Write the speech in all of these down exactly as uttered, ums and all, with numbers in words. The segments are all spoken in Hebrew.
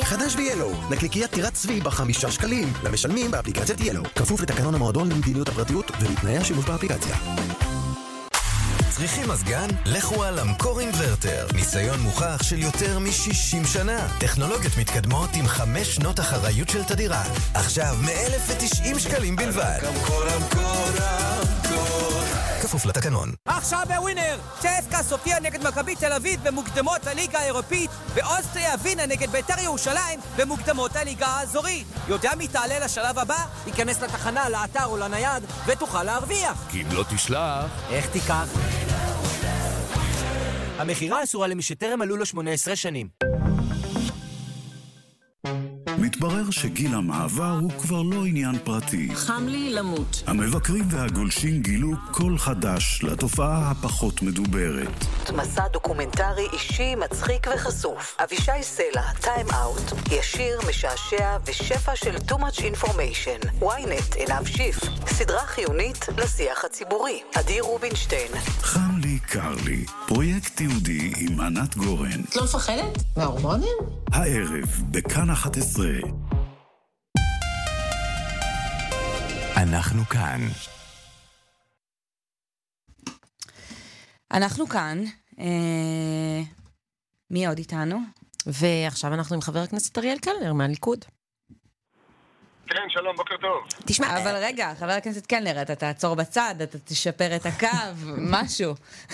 חדש ב-ילו, נקניקיית טירת צבי בחמישה שקלים, למשלמים באפליקציית ילו. כפוף לתקנון המועדון למדיניות הפרטיות ולתנאי השימוש באפליקציה. צריכים מזגן? לכו על אמקור אינברטר. ניסיון מוכח של יותר מ-שישים שנה. טכנולוגיות מתקדמות עם חמש שנות אחריות של תדירה. עכשיו מ-אלף ותשעים שקלים בלבד. אמקור, אמקור, אמקור. כפוף לתקנון. עכשיו בווינר, צ'סקה סופיה נגד מכבי תל אביב במוקדמות הליגה האירופית, ואוסטריה ווינה נגד בית"ר ירושלים במוקדמות הליגה האזורית. יודע מי תעלה לשלב הבא? ייכנס לתחנה, לאתר או לנייד ותוכל להרוויח. כי אם לא תשלח, איך תיקח? המחירה אסורה למי שטרם מלאו לו שמונה עשרה שנים. מתברר שגיל המעבר הוא כבר לא עניין פרטי. חם לי למות. המבקרים והגולשים גילו קול חדש לתופעה הפחות מדוברת. מסע דוקומנטרי אישי, מצחיק וחשוף. אבישי סלע, טיים אאוט. ישיר, משעשע ושפע של too much information. וויינט, עיניו שיף. סדרה חיונית לשיח הציבורי. עדי רובינשטיין. חם לי, קר לי. פרויקט יהודי עם ענת גורן. את לא מפחדת? מההורמונים? הערב, בכאן אחת עשרה. אנחנו כאן. אנחנו כאן. אה... מי עוד איתנו? ועכשיו אנחנו עם חבר הכנסת אריאל קלנר מהליכוד. כן, שלום, בוקר טוב. תשמע, אבל רגע, חבר הכנסת קלנר, אתה תעצור בצד, אתה תשפר את הקו, משהו.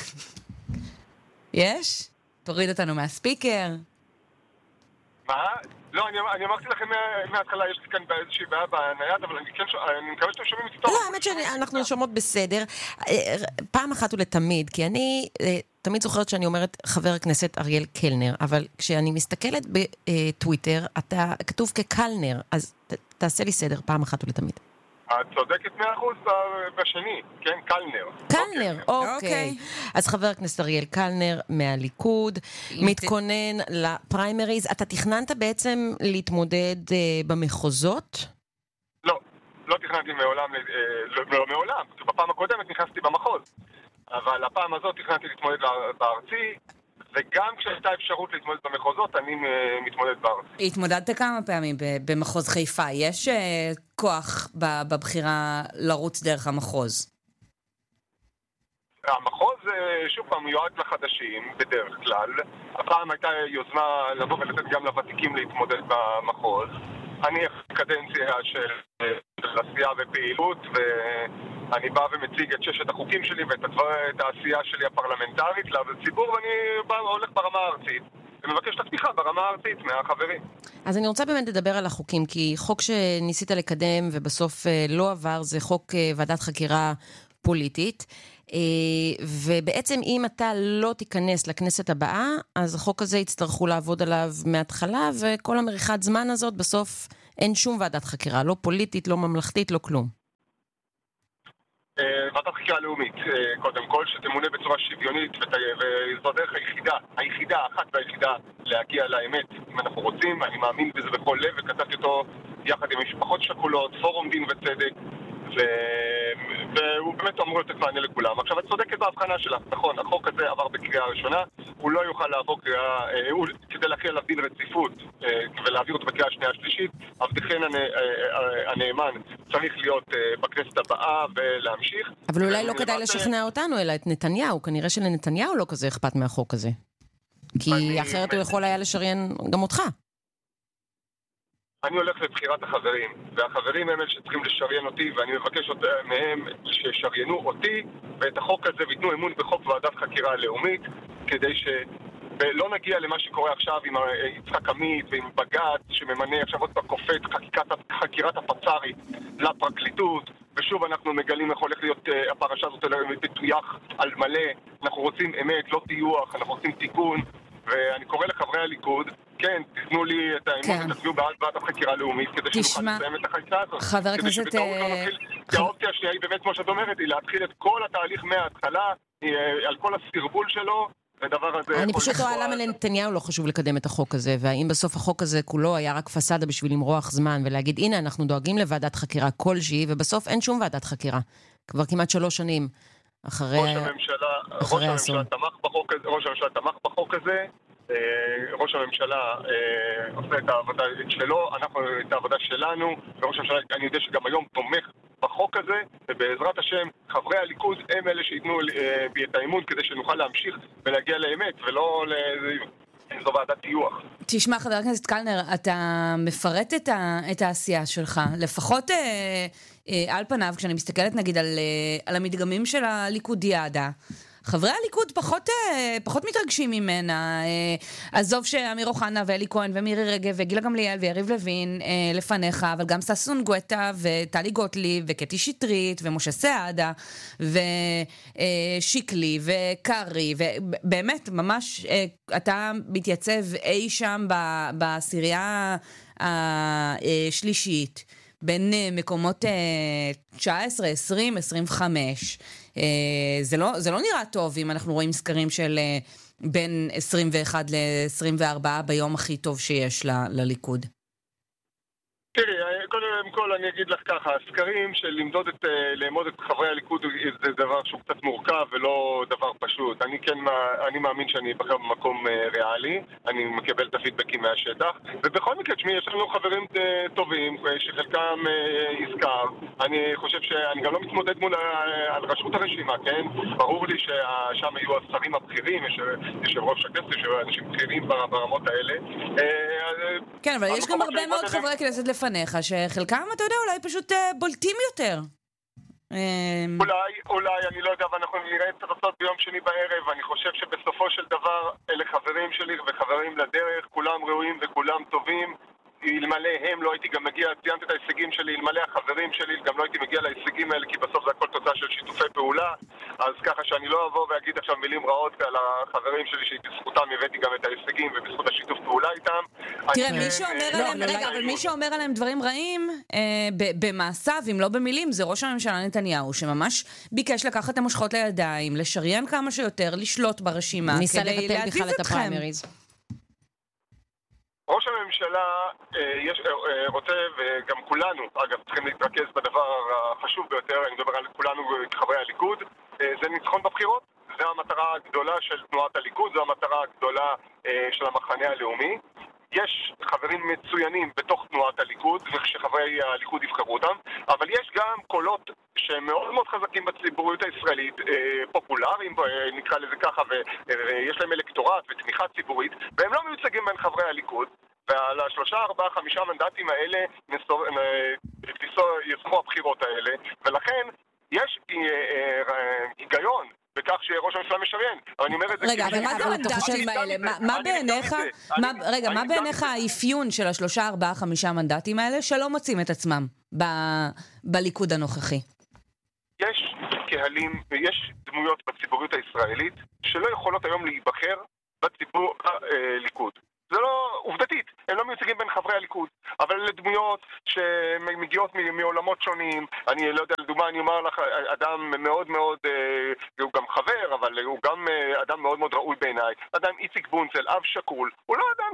יש? תוריד אותנו מהספיקר. מה? לא, אני, אני אמרתי לכם מההתחלה, יש לי כאן באיזושהי בעיה בנייד, אבל אני, כן, אני מקווה שאתם שומעים את טוב. לא, האמת שאנחנו שומעות בסדר. פעם אחת ולתמיד, כי אני תמיד זוכרת שאני אומרת חבר הכנסת אריאל קלנר, אבל כשאני מסתכלת בטוויטר, אתה כתוב כקלנר, אז תעשה לי סדר פעם אחת ולתמיד. את צודקת מאה אחוז בשני, כן, קלנר. קלנר, אוקיי. אז חבר הכנסת אריאל קלנר מהליכוד, מתכונן לפריימריז. אתה תכננת בעצם להתמודד במחוזות? לא, לא תכננתי מעולם, לא מעולם. בפעם הקודמת נכנסתי במחוז, אבל הפעם הזאת תכננתי להתמודד בארצי, וגם כשהייתה אפשרות להתמודד במחוזות, אני מתמודד בארצי. התמודדת כמה פעמים במחוז חיפה. יש כוח בבחירה לרוץ דרך המחוז? המחוז, שוב פעם, מיועד לחדשים בדרך כלל. הפעם הייתה יוזמה לבוא ולתת גם לוותיקים להתמודד במחוז. אני קדנציה של עשייה ופעילות, ואני בא ומציג את ששת החוקים שלי ואת העשייה שלי הפרלמנטרית לציבור, ואני בא, הולך ברמה הארצית ומבקש את התמיכה ברמה הארצית מהחברים. אז אני רוצה באמת לדבר על החוקים, כי חוק שניסית לקדם ובסוף לא עבר זה חוק ועדת חקירה פוליטית, ובעצם אם אתה לא תיכנס לכנסת הבאה, אז החוק הזה יצטרכו לעבוד עליו מההתחלה, וכל המריחת זמן הזאת בסוף אין שום ועדת חקירה, לא פוליטית, לא ממלכתית, לא כלום. ועדת חקירה לאומית, קודם כל, שתמונה בצורה שוויונית, וזו דרך היחידה, היחידה, אחת והיחידה, להגיע לאמת, אם אנחנו רוצים. אני מאמין בזה בכל לב, וכתבתי אותו יחד עם משפחות שכולות, פורום דין וצדק, והוא באמת אמור לתת מענה לכולם. עכשיו, את צודקת בהבחנה שלך, נכון, החוק הזה עבר בקריאה ראשונה, הוא לא יוכל לעבור קריאה, כדי להכריע עליו דין רציפות ולהעביר אותו בקריאה שנייה שלישית, עבדכן הנאמן צריך להיות בכנסת הבאה ולהמשיך. אבל אולי לא כדאי לשכנע אותנו, אלא את נתניהו. כנראה שלנתניהו לא כזה אכפת מהחוק הזה. כי אחרת הוא יכול היה לשריין גם אותך. אני הולך לבחירת החברים, והחברים הם שצריכים לשריין אותי, ואני מבקש מהם שישריינו אותי ואת החוק הזה ויתנו אמון בחוק ועדת חקירה לאומית, כדי שלא נגיע למה שקורה עכשיו עם יצחק עמית ועם בג"ץ שממנה עכשיו עוד בקופת חקירת הפצ"רית לפרקליטות, ושוב אנחנו מגלים איך הולך להיות הפרשה הזאת תטויח על מלא. אנחנו רוצים אמת, לא טיוח, אנחנו רוצים תיקון, ואני קורא לחברי הליכוד, כן, תתנו לי את האמון ותצביעו בעד ועדת החקירה לאומית, כדי שנוכל לסיים את החקיקה הזאת. חבר הכנסת... כי האופציה השנייה היא באמת, כמו שאת אומרת, היא להתחיל את כל התהליך מההתחלה, על כל הסרבול שלו, ודבר הזה... אני פשוט רואה למה לנתניהו לא חשוב לקדם את החוק הזה, והאם בסוף החוק הזה כולו היה רק פסאדה בשביל למרוח זמן, ולהגיד, הנה, אנחנו דואגים לוועדת חקירה כלשהי, ובסוף אין שום ועדת חקירה. כבר כמעט שלוש שנים אחרי... ראש הממשלה, ראש הממשלה תמך בחוק הזה, ראש הממשלה תמך בחוק הזה, ראש הממשלה עושה את העבודה שלו, אנחנו את העבודה שלנו, וראש הממשלה, אני יודע שגם היום תומך בחוק הזה, ובעזרת השם, חברי הליכוד הם אלה שיתנו בי את האמון כדי שנוכל להמשיך ולהגיע לאמת, ולא זו ועדת טיוח. תשמע, חבר הכנסת קלנר, אתה מפרט את, ה, את העשייה שלך, לפחות אה, אה, על פניו, כשאני מסתכלת נגיד על, אה, על המדגמים של הליכודיאדה, חברי הליכוד פחות, פחות מתרגשים ממנה. עזוב שאמיר אוחנה ואלי כהן ומירי רגב וגילה גמליאל ויריב לוין לפניך, אבל גם ששון גואטה וטלי גוטליב וקטי שטרית ומשה סעדה ושיקלי וקרי, ובאמת ממש אתה מתייצב אי שם בעשירייה השלישית בין מקומות תשע עשרה, עשרים, עשרים וחמש. זה לא, זה לא נראה טוב אם אנחנו רואים סקרים של בין עשרים ואחת ל-עשרים וארבע ביום הכי טוב שיש ל- לליכוד. תראי, קודם כל אני אגיד לך ככה, הסקרים של למדוד את, לעמוד את חברי הליכוד זה דבר שהוא קצת מורכב ולא דבר פשוט. אני כן, אני מאמין שאני אבחר במקום ריאלי, אני מקבל את הפידבקים מהשטח, ובכל מקרה, תשמעי, יש לנו חברים טובים שחלקם יזכר. אני חושב שאני גם לא מתמודד מול על רשות הרשימה, כן? ברור לי ששם יהיו השרים הבכירים, יש יושב ראש הכנסת, יש אנשים בכירים ברמות האלה. כן, אבל יש גם הרבה מאוד חברי כנסת לפניך, שחלקם, אתה יודע, אולי פשוט בולטים יותר. אולי, אולי, אני לא יודע, ואנחנו נראה את התוצאות ביום שני בערב. אני חושב שבסופו של דבר, אלה חברים שלי וחברים לדרך, כולם ראויים וכולם טובים. אלמלא הם לא הייתי גם מגיע, ציינתי את ההישגים שלי, אלמלא החברים שלי גם לא הייתי מגיע להישגים האלה, כי בסוף זה הכל תוצאה של שיתופי פעולה. אז ככה שאני לא אבוא ואגיד עכשיו מילים רעות על החברים שלי, שבזכותם הבאתי גם את ההישגים ובזכות השיתוף פעולה איתם. תראה, מי שאומר עליהם, רגע, אבל מי שאומר עליהם דברים רעים במעשיו, אם לא במילים, זה ראש הממשלה נתניהו, שממש ביקש לקחת את המושכות לידיים, לשריין כמה שיותר, לשלוט ברשימה, כדי להזיז אתכם. ראש הממשלה אה, יש, אה, רוצה, וגם כולנו, אגב, צריכים להתרכז בדבר החשוב ביותר, אני מדבר על כולנו כחברי הליכוד, אה, זה ניצחון בבחירות, זו המטרה הגדולה של תנועת הליכוד, זו המטרה הגדולה אה, של המחנה הלאומי. יש חברים מצוינים בתוך תנועת הליכוד, ושחברי הליכוד יבחרו אותם, אבל יש גם קולות שהם מאוד מאוד חזקים בציבוריות הישראלית, אה, פופולריים, אה, נקרא לזה ככה, ויש להם אלקטורט ותמיכה ציבורית, והם לא מיוצגים בין חברי הליכוד, ועל השלושה, ארבעה, חמישה מנדטים האלה יסחו הבחירות האלה, ולכן יש אה, אה, היגיון בכך שראש הממשלה משריין. אני אומר את זה... רגע, אבל מה זה המנדטים האלה? מה בעיניך, רגע, מה בעיניך האפיון של השלושה, ארבעה, חמישה מנדטים האלה שלא מוצאים את עצמם בליכוד הנוכחי? יש קהלים ויש דמויות בציבוריות הישראלית שלא יכולות היום להיבחר בציבור הליכוד. זה לא עובדתית, הם לא מיוצגים בין חברי הליכוד, אבל אלה דמויות שמגיעות מעולמות שונים. אני לא יודע, לדוגמה, אני אומר לך, אדם מאוד מאוד, הוא גם חבר, אבל הוא גם אדם מאוד מאוד ראוי בעיניי. אדם איציק בונצל, אב שקול, הוא לא אדם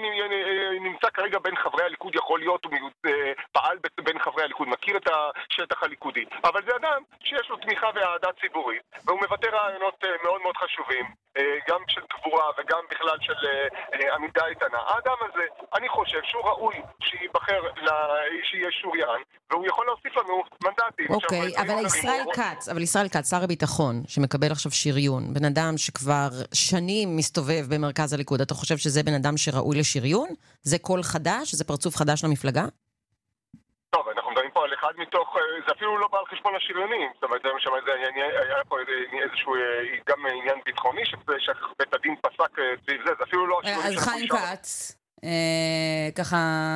שנמצא כרגע בין חברי הליכוד, יכול להיות, הוא פעל בין חברי הליכוד, מכיר את השטח הליכודי, אבל זה אדם שיש לו תמיכה ואהדה ציבורית, והוא מבטא רעיונות מאוד מאוד חשובים, גם של גבורה וגם בכלל של עמידה איתנה. האדם הזה, אני חושב שהוא ראוי שיבחר, שיהיה שוריין, והוא יכול להוסיף לנו מנדטים. אוקיי, אבל ישראל כץ, אבל ישראל כץ, שר הביטחון, שמקבל עכשיו שריון, בן אדם שכבר שנים מסתובב במרכז הליכוד, אתה חושב שזה בן אדם שראוי לשריון? זה קול חדש? זה פרצוף חדש למפלגה? טוב, אנחנו מדברים פה על אחד מתוך, זה אפילו לא בא על חשבון השריונים, זאת אומרת, זה היה פה איזשהו גם עניין ביטחוני שבית הדין פסק סביב זה, זה אפילו לא השריונים. אז חיים כץ, ככה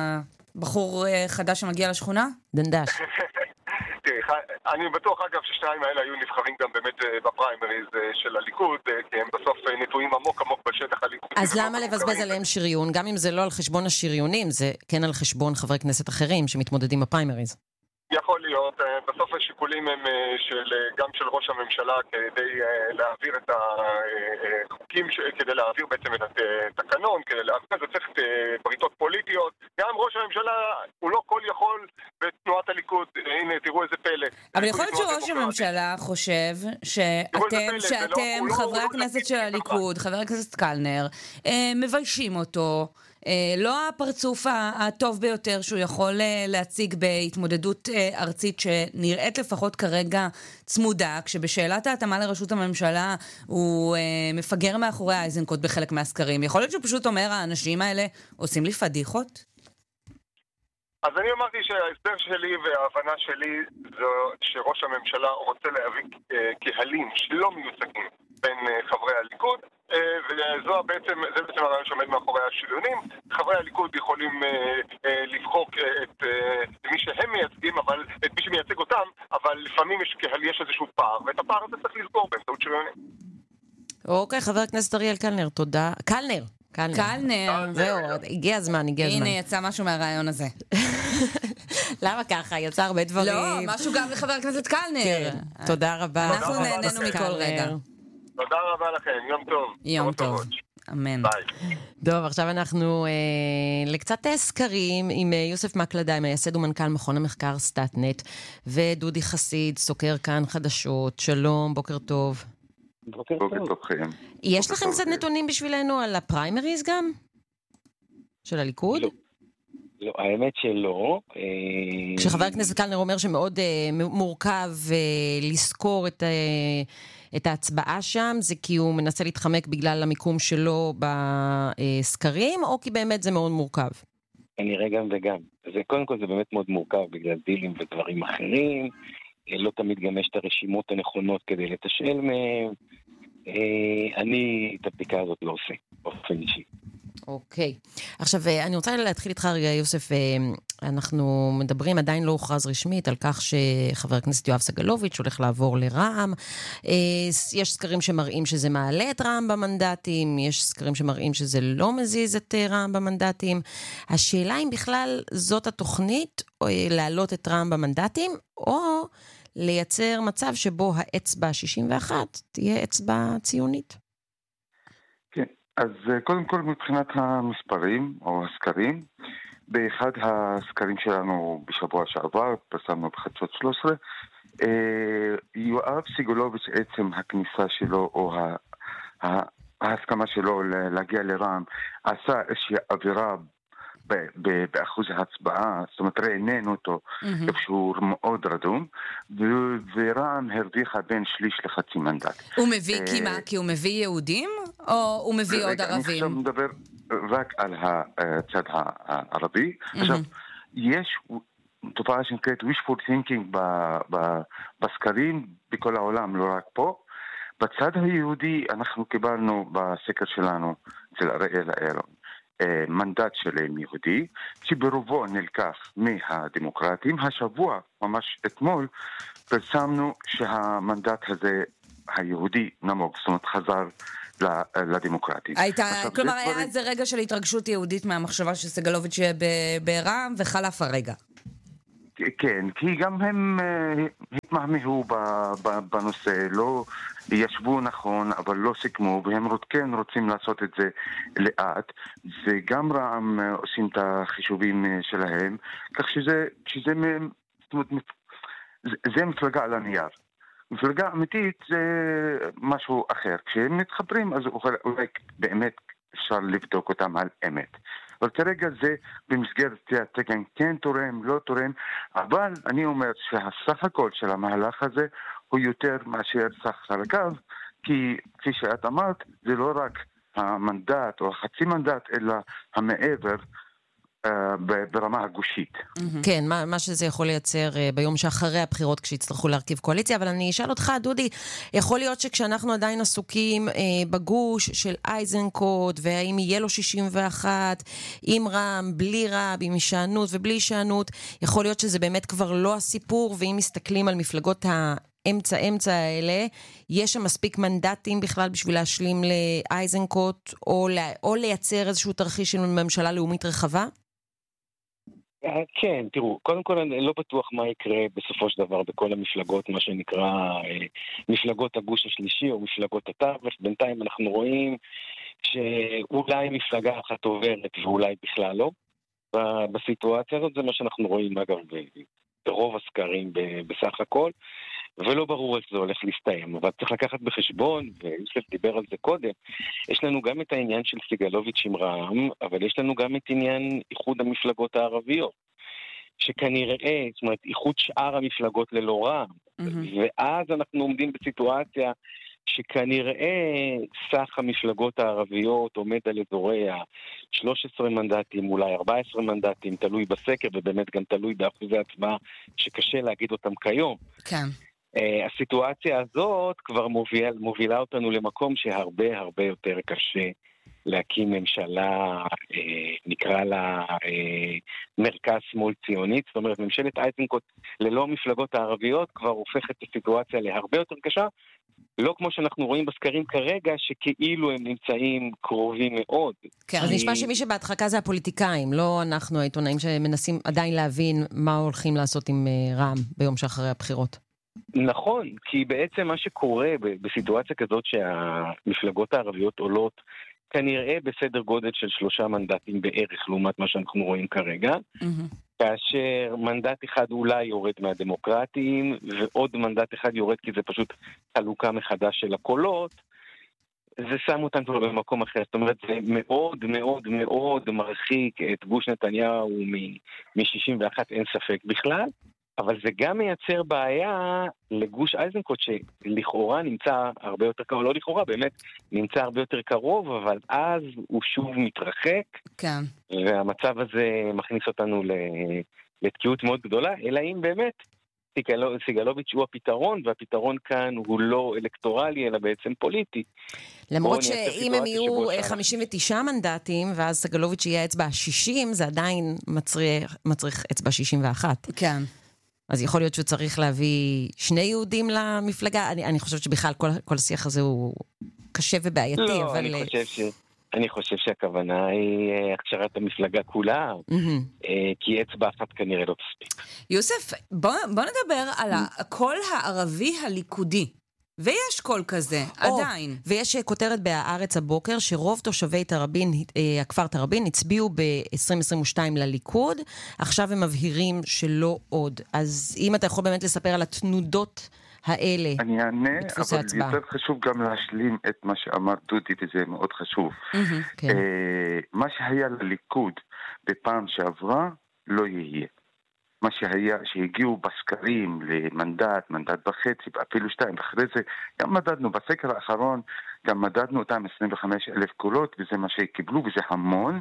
בחור חדש שמגיע לשכונה? דנדש. תראי, אני בטוח אגב ששניים האלה היו נבחרים גם באמת בפריימריז של הליכוד, כי הם בסוף נטועים עמוק עמוק בשטח הליכוד. אז למה לבזבז עליהם שריון? גם אם זה לא על חשבון השריונים, זה כן על חשבון חברי כנסת אחרים שמתמודדים בפריימריז. יכול להיות, בסוף השיקולים הם של, גם של ראש הממשלה כדי להעביר את החוקים, כדי להעביר בעצם את התקנון, כדי להעביר את זה צריך בריתות פוליטיות. גם ראש הממשלה הוא לא כל יכול בתנועת הליכוד, הנה תראו איזה פלא. אבל יכול להיות שראש הממשלה חושב שאתם, שאתם, חברי הכנסת של הליכוד, חבר הכנסת קלנר, מביישים אותו, לא הפרצוף הטוב ביותר שהוא יכול להציג בהתמודדות ארצית שנראית לפחות כרגע צמודה, כשבשאלת ההתאמה לראשות הממשלה הוא מפגר מאחורי האיזנקוט בחלק מהסקרים. יכול להיות שהוא פשוט אומר, האנשים האלה עושים לי פדיחות? אז אני אמרתי שההסבר שלי וההבנה שלי זו שראש הממשלה רוצה להביא קהלים שלא מיוצגים בין חברי הליכוד, וזו בעצם, זה בעצם הרעיון שעומד מאחורי השריונים. חברי הליכוד יכולים לבחור את מי שהם מייצגים, אבל את מי שמייצג אותם, אבל לפעמים יש קהל, יש איזשהו פער, ואת הפער הזה צריך לסגור באמצעות שריונים. אוקיי, חבר הכנסת אריאל קלנר, תודה. קלנר. קלנר. זהו, הגיע הזמן, הגיע הזמן. הנה, יצא משהו מהרעיון הזה. למה ככה? יצא הרבה דברים. לא, משהו גם לחבר הכנסת קלנר. תודה רבה. אנחנו נהנינו מכל רגע. תודה רבה לכם, יום טוב. יום טוב. אמן. ביי. טוב, עכשיו אנחנו אה, לקצת סקרים עם אה, יוסף מקלדאי, מייסד ומנכ"ל מכון המחקר סטאטנט, ודודי חסיד, סוקר כאן חדשות. שלום, בוקר טוב. בוקר טוב. יש לכם קצת נתונים בשבילנו על הפריימריז גם? של הליכוד? לא. לא, האמת שלא. כשחבר הכנסת קלנר אומר שמאוד מורכב לזכור את את ההצבעה שם, זה כי הוא מנסה להתחמק בגלל המיקום שלו בסקרים, או כי באמת זה מאוד מורכב? אני רגע וגם. זה, קודם כל זה באמת מאוד מורכב בגלל דילים ודברים אחרים, לא תמיד גם יש את הרשימות הנכונות כדי לתשאל מהם. אני את הבדיקה הזאת לא עושה, באופן אישי. אוקיי. עכשיו, אני רוצה להתחיל איתך רגע, יוסף. אנחנו מדברים, עדיין לא הוכרז רשמית, על כך שחבר הכנסת יואב סגלוביץ' הולך לעבור לרע"מ. יש סקרים שמראים שזה מעלה את רע"מ במנדטים, יש סקרים שמראים שזה לא מזיז את רע"מ במנדטים. השאלה אם בכלל זאת התוכנית, או להעלות את רע"מ במנדטים, או לייצר מצב שבו האצבע שישים ואחת תהיה אצבע ציונית. כן, אז קודם כל מבחינת המספרים או הסקרים, באחד הסקרים שלנו בשבוע שעבר, פרסמנו בחדשות שלוש עשרה, יואב סגלוביץ' עצם הכניסה שלו או ההסכמה שלו להגיע לרע"מ, עשה איזושהי אווירה באחוז ההצבעה, זאת אומרת רענן אותו איפשהו מאוד רדום, ורע"מ הרוויחה בין שליש לחצי מנדט. הוא מביא כמעט, כי הוא מביא יהודים או הוא מביא עוד ערבים? אני עכשיו מדבר רק על הצד הערבי. עכשיו, יש תופעה שנקראת wishful thinking בסקרים בכל העולם, לא רק פה. בצד היהודי אנחנו קיבלנו בסקר שלנו אצל אריאל אהרון מנדט שלם יהודי, שברובו נלקח מהדמוקרטים. השבוע, ממש אתמול, פרסמנו שהמנדט הזה היהודי נמוג, זאת אומרת חזר לדמוקרטים. הייתה, כלומר היה איזה רגע של התרגשות יהודית מהמחשבה שסגלוביץ' יהיה ברע"מ וחלף הרגע. כן, כי גם הם התמהמהו בנושא, לא ישבו נכון, אבל לא סיכמו, והם כן רוצים לעשות את זה לאט, וגם רע"מ עושים את החישובים שלהם, כך שזה, שזה, זה מפלגה על הנייר. מפלגה אמיתית זה משהו אחר. כשהם מתחברים, אז אולי באמת אפשר לבדוק אותם על אמת. אבל כרגע זה במסגרת התקן כן תורם, לא תורם, אבל אני אומר שהסך הכל של המהלך הזה הוא יותר מאשר סך חלקיו, כי כפי שאת אמרת, זה לא רק המנדט או החצי מנדט, אלא המעבר ברמה הגושית. כן, מה, מה שזה יכול לייצר ביום שאחרי הבחירות כשיצטרכו להרכיב קואליציה, אבל אני אשאל אותך, דודי, יכול להיות שכשאנחנו עדיין עסוקים בגוש של אייזנקוט, והאם יהיה לו שישים ואחת, עם רע"מ, בלי רע"מ, עם הישענות ובלי הישענות, יכול להיות שזה באמת כבר לא הסיפור, ואם מסתכלים על מפלגות האמצע אמצע האלה, יש שם מספיק מנדטים בכלל בשביל להשלים לאייזנקוט, או, או לייצר איזשהו תרחיש של ממשלה לאומית רחבה? כן, תראו, קודם כל אני לא בטוח מה יקרה בסופו של דבר בכל המפלגות, מה שנקרא מפלגות הגוש השלישי או מפלגות התווך. בינתיים אנחנו רואים שאולי מפלגה אחת עוברת ואולי בכלל לא. בסיטואציה הזאת זה מה שאנחנו רואים, אגב, ברוב הסקרים בסך הכל, ולא ברור איך זה הולך להסתיים. אבל צריך לקחת בחשבון, ויוסף דיבר על זה קודם, יש לנו גם את העניין של סגלוביץ' עם רע"מ, אבל יש לנו גם את עניין איחוד המפלגות הערביות, שכנראה, זאת אומרת, איחוד שאר המפלגות ללא רע"מ, mm-hmm. ואז אנחנו עומדים בסיטואציה שכנראה סך המפלגות הערביות עומד על אזורי ה-שלושה עשר מנדטים, אולי ארבעה עשר מנדטים, תלוי בסקר, ובאמת גם תלוי באחוזי הצבעה שקשה להגיד אותם כיום. כן. Uh, הסיטואציה הזאת כבר מוביל, מובילה אותנו למקום שהרבה הרבה יותר קשה להקים ממשלה, uh, נקרא לה uh, מרכז שמאל ציונית, זאת אומרת ממשלת אייזנקוט ללא מפלגות הערביות כבר הופכת את הסיטואציה להרבה יותר קשה, לא כמו שאנחנו רואים בסקרים כרגע, שכאילו הם נמצאים קרובים מאוד. כן, אז נשמע שמי שבהדחקה זה הפוליטיקאים, לא אנחנו העיתונאים שמנסים עדיין להבין מה הולכים לעשות עם רע"מ ביום שאחרי הבחירות. נכון, כי בעצם מה שקורה בסיטואציה כזאת שהמפלגות הערביות עולות כנראה בסדר גודל של שלושה מנדטים בערך, לעומת מה שאנחנו רואים כרגע, כאשר מנדט אחד אולי יורד מהדמוקרטים, ועוד מנדט אחד יורד כי זה פשוט חלוקה מחדש של הקולות, זה שם אותם כבר במקום אחר. זאת אומרת, זה מאוד מאוד מאוד מרחיק את גוש נתניהו מ-שישים ואחת, אין ספק בכלל, אבל זה גם מייצר בעיה לגוש אייזנקוט שלכאורה נמצא הרבה יותר קרוב, לא לכאורה, באמת נמצא הרבה יותר קרוב, אבל אז הוא שוב מתרחק, כן. והמצב הזה מכניס אותנו לתקיעות מאוד גדולה, אלא אם באמת סגלוביץ' הוא הפתרון, והפתרון כאן הוא לא אלקטורלי, אלא בעצם פוליטי. למרות שאם הם יהיו חמישים ותשעה מנדטים, ואז סגלוביץ' יהיה אצבע שישים, זה עדיין מצריך, מצריך אצבע שישים ואחת. כן. אז יכול להיות שצריך להביא שני יהודים למפלגה. אני, אני חושבת שבכלל כל, כל השיח הזה הוא קשה ובעייתי. לא, אבל... אני חושב ש... אני חושב שהכוונה היא הכשרת המפלגה כולה, mm-hmm. כי אצבע אחת כנראה לא תספיק. יוסף, בוא, בוא נדבר על הקול הערבי הליכודי. ויש קול כזה, oh, עדיין. ויש כותרת בהארץ הבוקר, שרוב תושבי תרבין, הכפר תרבין, הצביעו ב-עשרים עשרים ושתיים לליכוד, עכשיו הם מבהירים שלא עוד. אז אם אתה יכול באמת לספר על התנודות האלה, אני אענה, אבל הצבעה. יותר חשוב גם להשלים את מה שאמר דודי, וזה מאוד חשוב. Mm-hmm, כן. uh, מה שהיה לליכוד בפעם שעברה, לא יהיה. מה שהיה, שהגיעו בסקרים למנדט, מנדט וחצי, אפילו שתיים, ואחרי זה גם מדדנו, בסקר האחרון, גם מדדנו אותם עשרים וחמישה אלף קולות, וזה מה שקיבלו, וזה המון,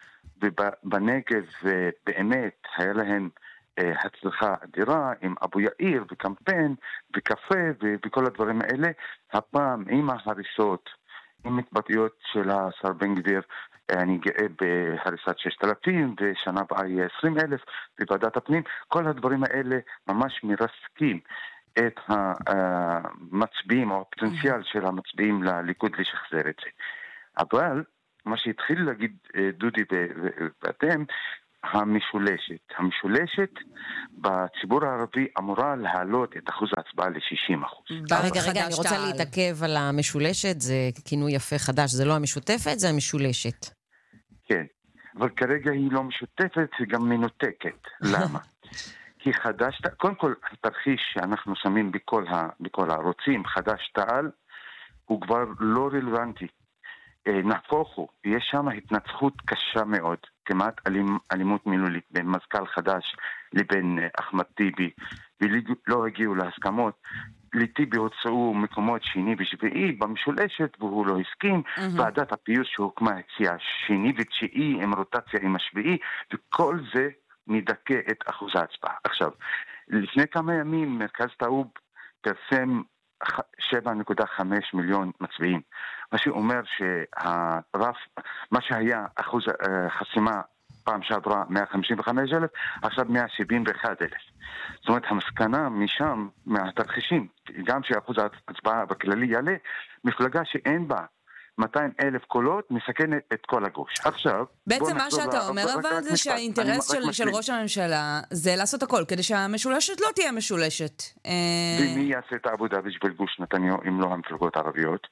ובנגב באמת היה להם אה, הצלחה אדירה, עם אבו יאיר וקמפיין וקפה וכל הדברים האלה, הפעם עם ההריסות, עם התבטאויות של השר בן גביר, אני גאה בהריסת ששת אלפים, ושנה הבאה יהיה עשרים אלף בוועדת הפנים. כל הדברים האלה ממש מרסקים את המצביעים, או הפוטנציאל של המצביעים לליכוד לשחזר את זה. אבל מה שהתחיל להגיד דודי ואתם, המשולשת. המשולשת בציבור הערבי אמורה להעלות את אחוז ההצבעה ל-שישים אחוז. רגע, רגע, אני רוצה להתעכב על המשולשת, זה כינוי יפה חדש, זה לא המשותפת, זה המשולשת. כן, אבל כרגע היא לא משותפת, היא גם מנותקת. למה? כי חדש, קודם כל, התרחיש שאנחנו שמים בכל, ה, בכל הערוצים, חדש תעל, הוא כבר לא רלוונטי. נהפוך הוא, יש שם התנצחות קשה מאוד, כמעט אלימ, אלימות מילולית בין מזכ"ל חדש לבין אחמד טיבי, ולא הגיעו להסכמות. לטיבי הוצאו מקומות שני ושביעי במשולשת, והוא לא הסכים. Mm-hmm. ועדת הפיוס שהוקמה הציעה שני ותשיעי עם רוטציה עם השביעי, וכל זה מדכא את אחוז ההצבעה. עכשיו, לפני כמה ימים מרכז טאוב פרסם שבע נקודה חמש מיליון מצביעים. מה שאומר שהרף, מה שהיה אחוז חסימה פעם שעברה מאה חמישים וחמישה אלף, עכשיו מאה שבעים ואחת אלף. זאת אומרת, המסקנה משם, מהתרחישים, גם שאחוז ההצבעה בכללי יעלה, מפלגה שאין בה מאתיים אלף קולות, מסכנת את כל הגוש. עכשיו, בעצם מה שאתה אומר אבל זה שהאינטרס של, של ראש הממשלה זה לעשות הכל, כדי שהמשולשת לא תהיה משולשת. ומי יעשה את העבודה בשביל גוש נתניהו אם לא המפלגות הערביות?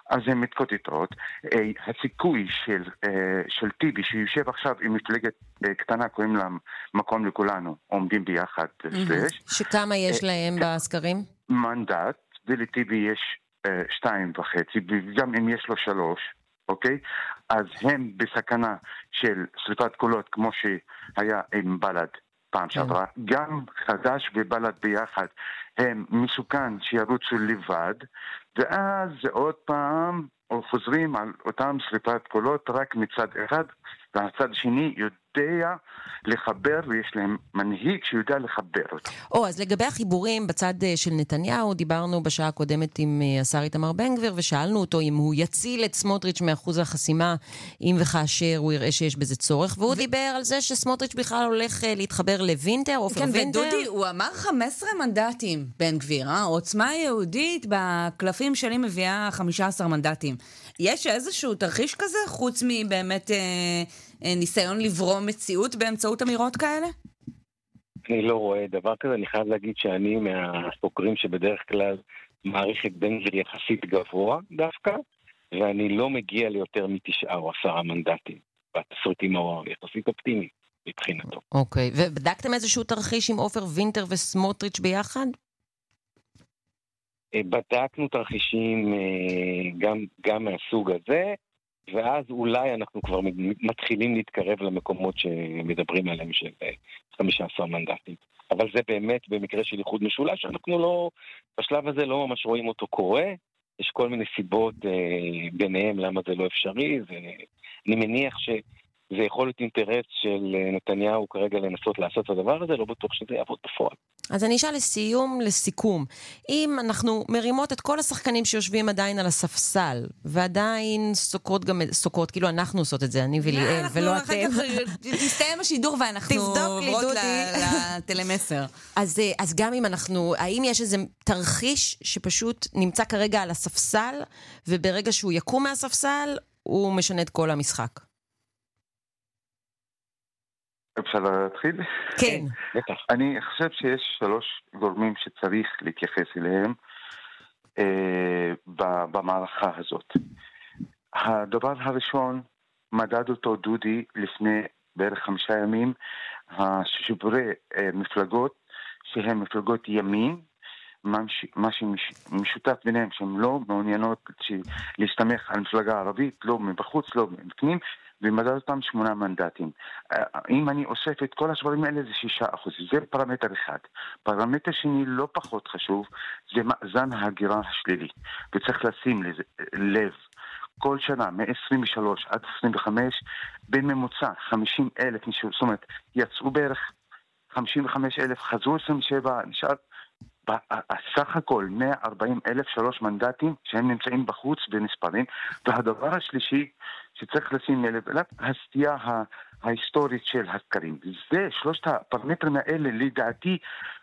אז הן מתקוטטות. הסיכוי של, של טיבי, שיושב עכשיו עם מפלגת קטנה, קוראים לה מקום לכולנו, עומדים ביחד. שכמה יש להם בסקרים? מנדט, ולטיבי יש שתיים וחצי, וגם אם יש לו שלוש, אוקיי? אז הם בסכנה של שריפת קולות, כמו שהיה עם בל"ד פעם שעברה. גם חד"ש ובל"ד ביחד הם מסוכן שירוצו לבד, ואז עוד פעם חוזרים על אותם שריפת קולות רק מצד אחד, והצד השני יודע לחבר, ויש להם מנהיג שיודע לחבר אותו. או, אז לגבי החיבורים בצד של נתניהו, דיברנו בשעה הקודמת עם השר איתמר בן גביר, ושאלנו אותו אם הוא יציל את סמוטריץ' מאחוז החסימה, אם וכאשר הוא יראה שיש בזה צורך, והוא ו... דיבר על זה שסמוטריץ' בכלל הולך להתחבר לוינטר, עופר כן, וינטר. ודודי, הוא אמר חמישה עשר מנדטים, בן גביר, אה? עוצמה יהודית בקלפים שלי מביאה חמישה עשר מנדטים. יש איזשהו תרחיש כזה, חוץ מבאמת אה, אה, ניסיון לברום מציאות באמצעות אמירות כאלה? אני לא רואה דבר כזה, אני חייב להגיד שאני מהסוקרים שבדרך כלל מעריך את בן גביר יחסית גבוה דווקא, ואני לא מגיע ליותר מתשעה או עשרה מנדטים, בתסריטים היחסית אופטימיים מבחינתו. אוקיי, ובדקתם איזשהו תרחיש עם עופר וינטר וסמוטריץ' ביחד? בדקנו תרחישים גם, גם מהסוג הזה, ואז אולי אנחנו כבר מתחילים להתקרב למקומות שמדברים עליהם של חמישה עשר מנדטים. אבל זה באמת במקרה של איחוד משולש, אנחנו לא, בשלב הזה לא ממש רואים אותו קורה, יש כל מיני סיבות ביניהם למה זה לא אפשרי, ואני מניח ש... זה יכול להיות אינטרס של נתניהו כרגע לנסות לעשות את הדבר הזה, לא בטוח שזה יעבוד בפועל. אז אני אשאל לסיום, לסיכום, אם אנחנו מרימות את כל השחקנים שיושבים עדיין על הספסל, ועדיין סוקרות גם, סוקרות, כאילו אנחנו עושות את זה, אני וליאל, ולא אתם. תסתיים השידור ואנחנו עוברות לטלמסר. אז, אז גם אם אנחנו, האם יש איזה תרחיש שפשוט נמצא כרגע על הספסל, וברגע שהוא יקום מהספסל, הוא משנה את כל המשחק? אפשר להתחיל? כן. אני חושב שיש שלוש גורמים שצריך להתייחס אליהם אה, במערכה הזאת. הדבר הראשון, מדד אותו דודי לפני בערך חמישה ימים, השיבורי אה, מפלגות שהן מפלגות ימין, מה שמשותף ביניהם, שהן לא מעוניינות להסתמך על מפלגה ערבית, לא מבחוץ, לא מבפנים, ומדד אותם שמונה מנדטים. אם אני אוסף את כל השברים האלה, זה שישה אחוז. זה פרמטר אחד. פרמטר שני לא פחות חשוב, זה מאזן ההגירה השלילי. וצריך לשים לזה, לב, כל שנה, מ-עשרים ושלוש עד עשרים וחמש, בין ממוצע חמישים אלף, זאת אומרת, יצאו בערך חמישים וחמישה אלף, חזרו עשרים ושבע, נשאר הסך הכל מאה וארבעים אלף, שלוש מנדטים שהם נמצאים בחוץ ונספרים. והדבר השלישי שצריך לשים לב אליו, הסטייה ההיסטורית של הסקרים. זה שלושת הפרמטרים האלה לדעתי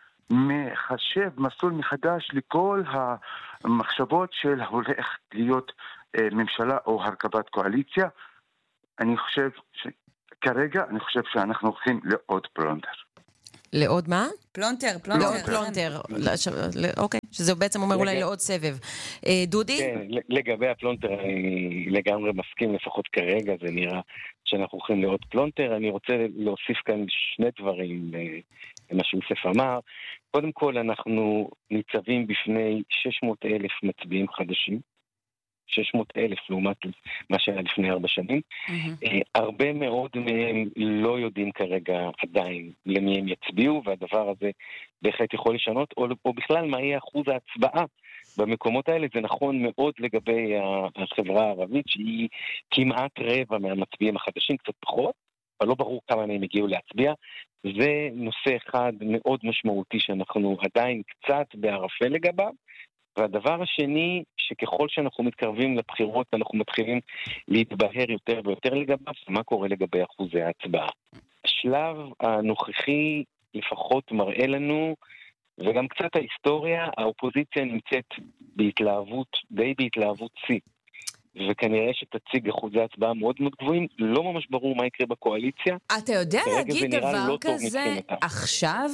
מחשב מסלול מחדש לכל המחשבות של הולך להיות ממשלה או הרכבת קואליציה. אני חושב שכרגע אני חושב שאנחנו הולכים לעוד פלונטר. לעוד מה? פלונטר, פלונטר. לעוד פלונטר, אוקיי, שזה בעצם אומר אולי לעוד סבב. דודי? כן, לגבי הפלונטר אני לגמרי מסכים, לפחות כרגע זה נראה שאנחנו הולכים לעוד פלונטר. אני רוצה להוסיף כאן שני דברים למה שיוסף אמר. קודם כל אנחנו ניצבים בפני שש מאות אלף מצביעים חדשים, שש מאות אלף לעומת מה שהיה לפני ארבע שנים. Mm-hmm. הרבה מאוד מהם לא יודעים כרגע עדיין למי הם יצביעו, והדבר הזה בהחלט יכול לשנות, או, או בכלל מה יהיה אחוז ההצבעה במקומות האלה. זה נכון מאוד לגבי החברה הערבית, שהיא כמעט רבע מהמצביעים החדשים, קצת פחות, אבל לא ברור כמה מהם הגיעו להצביע. זה נושא אחד מאוד משמעותי שאנחנו עדיין קצת בערפל לגביו. והדבר השני, שככל שאנחנו מתקרבים לבחירות, אנחנו מתחילים להתבהר יותר ויותר לגביו, מה קורה לגבי אחוזי ההצבעה. השלב הנוכחי לפחות מראה לנו, וגם קצת ההיסטוריה, האופוזיציה נמצאת בהתלהבות, די בהתלהבות צי. וכנראה שתציג אחוזי הצבעה מאוד מאוד גבוהים, לא ממש ברור מה יקרה בקואליציה. אתה יודע להגיד דבר כזה עכשיו?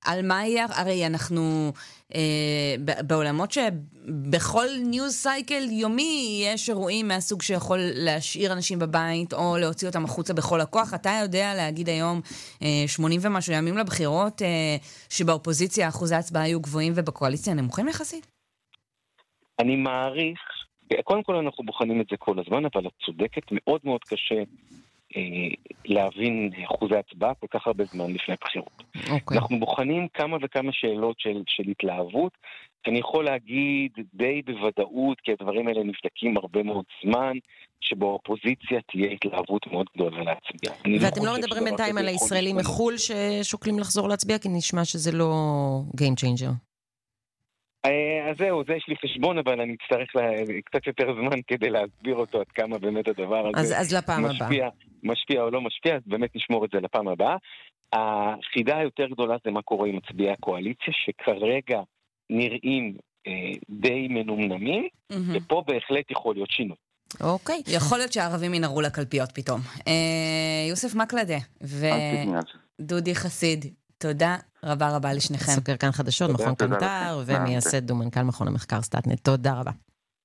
על מה יהיה, הרי אנחנו אה, בעולמות שבכל ניוז סייקל יומי יש אירועים מהסוג שיכול להשאיר אנשים בבית או להוציא אותם החוצה בכל הכוח. אתה יודע להגיד היום אה, שמונים ומשהו ימים לבחירות אה, שבאופוזיציה אחוזי ההצבעה היו גבוהים ובקואליציה נמוכים יחסית? אני מעריך, קודם כל אנחנו בוחנים את זה כל הזמן, אבל את צודקת, מאוד מאוד קשה להבין אחוזי הצבעה כל כך הרבה זמן לפני הבחירות. Okay. אנחנו בוחנים כמה וכמה שאלות של, של התלהבות. אני יכול להגיד די בוודאות, כי הדברים האלה נבדקים הרבה מאוד זמן, שבאופוזיציה תהיה התלהבות מאוד גדולה להצביע. ואתם לא מדברים בינתיים על הישראלים מחול ששוקלים לחזור להצביע, כי נשמע שזה לא game changer. אז זהו, זה יש לי חשבון, אבל אני אצטרך לה, קצת יותר זמן כדי להסביר אותו עד כמה באמת הדבר הזה אז, אז לפעם משפיע, הבא. משפיע או לא משפיע, אז באמת נשמור את זה לפעם הבאה. החידה היותר גדולה זה מה קורה עם מצביעי הקואליציה, שכרגע נראים אה, די מנומנמים, mm-hmm. ופה בהחלט יכול להיות שינוי. אוקיי, okay. יכול להיות שהערבים ינערו לקלפיות פתאום. אה, יוסף מקלדה ודודי חסיד, תודה רבה רבה לשניכם. סוקר כאן חדשות, מכון קנטר, ומייסד ומנכ"ל מכון המחקר סטאטנט. תודה רבה.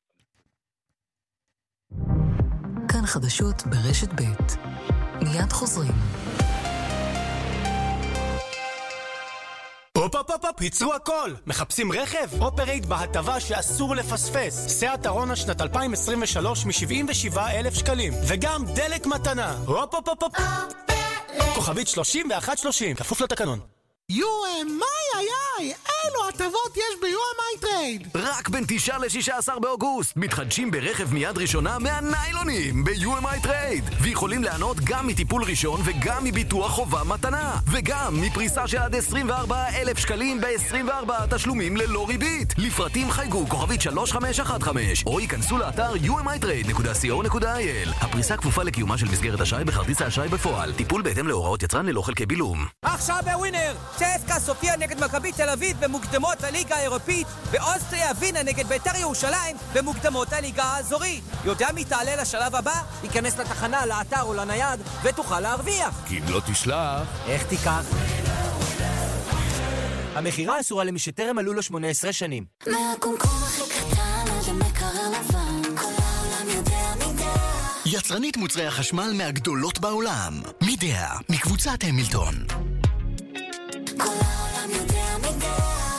כאן חדשות ברשת ב' מיד חוזרים. הופ הופ הופ הופ, ייצרו הכל! מחפשים רכב? אופרייט בהטבה שאסור לפספס. סאט ארונה שנת אלפיים עשרים ושלוש מ-שבעים ושבעה אלף שקלים. וגם דלק מתנה. הופ הופ הופ הופ. כוכבית שלושים ואחת שלושים, כפוף לתקנון. יו אם איי איי איי, אילו הטבות יש ב-יו אם איי טרייד. רק בין תשעה לשישה עשר באוגוסט מתחדשים ברכב מיד ראשונה מהניילונים ב-יו אם איי טרייד, ויכולים לענות גם מטיפול ראשון וגם מביטוח חובה מתנה, וגם מפריסה של עד עשרים וארבעה אלף שקלים ב-עשרים וארבעה תשלומים ללא ריבית. לפרטים חייגו כוכבית שלוש חמש אחת חמש או ייכנסו לאתר יו אם איי טרייד נקודה סי או נקודה איי אל. הפריסה כפופה לקיומה של מסגרת אשראי בכרטיס האשראי בפועל. טיפול בהתאם להוראות יצרן ללא חלקי בילום. עכשיו בווינר צ'סקה סופיה נגד מכבי תל אביב במוקדמות הליגה האירופית, באוסטריה ווינה נגד בית"ר ירושלים במוקדמות הליגה האזורית. יודע מי תעלה לשלב הבא? ייכנס לתחנה, לאתר או לנייד ותוכל להרוויח. כי אם לא תשלח, איך תיקח? המחירה אסורה למי שטרם מלאו לו שמונה עשרה שנים. מהקומקום הכי קטן עד המקרר לבן, כל העולם יודע מידע. יצרנית מוצרי החשמל מהגדולות בעולם, מידע, מקבוצת המילטון. כל העולם יודע מידע.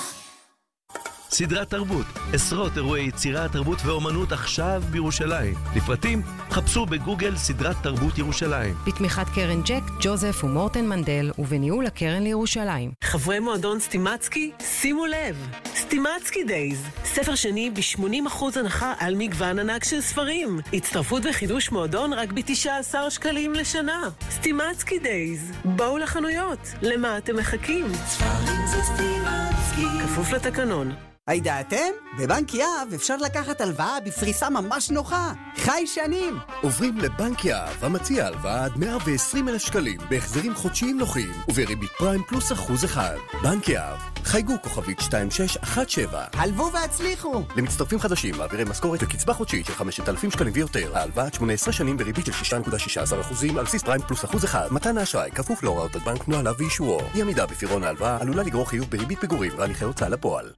סדרת תרבות, עשרות אירועי יצירה, תרבות ואומנות עכשיו בירושלים. לפרטים, חפשו בגוגל סדרת תרבות ירושלים. בתמיכת קרן ג'ק, ג'וזף ומורטן מנדל, ובניהול הקרן לירושלים. חברי מועדון סטימצקי, שימו לב, סטימצקי דייז, ספר שני ב-שמונים אחוז הנחה על מגוון ענק של ספרים. הצטרפות וחידוש מועדון רק ב-תשעה עשר שקלים לשנה. סטימצקי דייז, בואו לחנויות, למה אתם מחכים? ספרים זה סטימצקי. כפוף לתקנון. הידעתם? בבנק יהב אפשר לקחת הלוואה בפריסה ממש נוחה. חי שנים. עוברים לבנק יהב, המציע הלוואה עד מאה ועשרים אלף שקלים, בהחזרים חודשיים נוחים, ובריבית פריים פלוס אחוז אחד. בנק יהב, חייגו כוכבית שתיים שש אחת שבע. הלוו והצליחו. למצטרפים חדשים, מעבירי משכורת וקצבה חודשית של חמשת אלפים שקלים ויותר. ההלוואה עד שמונה עשרה שנים בריבית של שש נקודה שש עשרה אחוזים על בסיס פריים פלוס אחוז אחד. מתן האשראי כפוף להוראות הבנק, נוהליו ואישורו. אי עמידה בפירעון ההלוואה עלולה לגרור חיוב בריבית פיגורים והליכי הוצאה לפועל.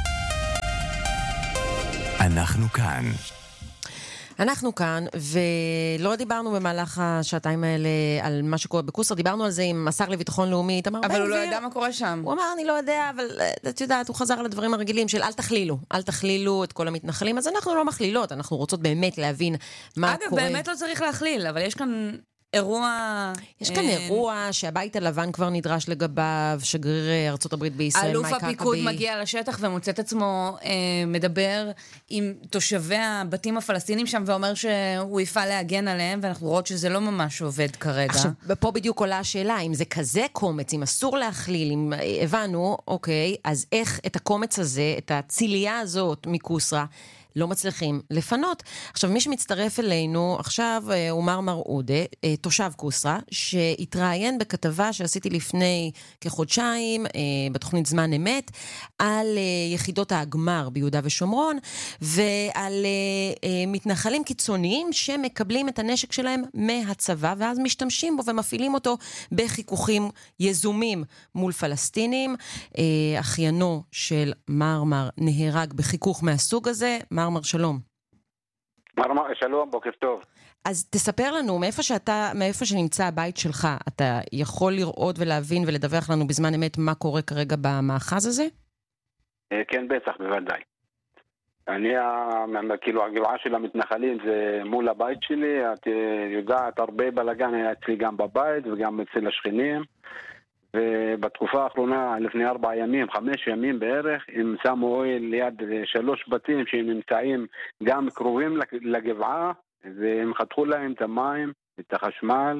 אנחנו כאן. אנחנו כאן, ולא דיברנו במהלך השעתיים האלה על מה שקורה בקוסר, דיברנו על זה עם השר לביטחון לאומי, אבל הוא לא ידע מה קורה שם. הוא אמר, אני לא יודע, אבל את יודעת, הוא חזר על הדברים הרגילים של אל תכלילו, אל תכלילו את כל המתנחלים, אז אנחנו לא מכלילות, אנחנו רוצות באמת להבין מה קורה. אגב, באמת לא צריך להכליל, אבל יש כאן אירוע... יש כאן אירוע שהבית הלבן כבר נדרש לגביו, שגריר ארצות הברית בישראל, אלוף הפיקוד מגיע לשטח ומוצא את עצמו אה, מדבר עם תושבי הבתים הפלסטינים שם, ואומר שהוא יפעל להגן עליהם, ואנחנו רואות שזה לא ממש עובד כרגע. עכשיו, פה בדיוק עולה השאלה, אם זה כזה קומץ, אם אסור להכליל, אם הבנו, אוקיי, אז איך את הקומץ הזה, את הציליה הזאת מקוסרה, לא מצליחים לפנות. עכשיו, מי שמצטרף אלינו עכשיו הוא מרמר עודה, תושב קוסרה, שהתראיין בכתבה שעשיתי לפני כחודשיים, בתוכנית זמן אמת, על יחידות האגמר ביהודה ושומרון, ועל מתנחלים קיצוניים שמקבלים את הנשק שלהם מהצבא, ואז משתמשים בו ומפעילים אותו בחיכוכים יזומים מול פלסטינים. אחיינו של מרמר נהרג בחיכוך מהסוג הזה. מרמר, שלום. מרמר, שלום, בוקר טוב. אז תספר לנו, מאיפה שאתה, מאיפה שנמצא הבית שלך, אתה יכול לראות ולהבין ולדווח לנו בזמן אמת מה קורה כרגע במאחז הזה? כן, בטח, בוודאי. אני, כאילו, הגבעה של המתנחלים זה מול הבית שלי, את יודעת, הרבה בלגן היה אצלי גם בבית וגם אצל השכנים, ובתקופה האחרונה, לפני ארבע ימים, חמש ימים בערך, הם שמו אוהל ליד שלוש בתים שהם נמצאים גם קרובים לגבעה, והם חתכו להם את המים, את החשמל,